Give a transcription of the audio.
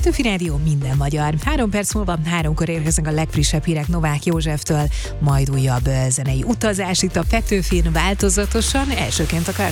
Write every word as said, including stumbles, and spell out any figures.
Petőfi Rádió, minden magyar. Három perc múlva háromkor érkeznek a legfrissebb hírek Novák Józseftől, majd újabb zenei utazás itt a Petőfin változatosan, elsőként a Carson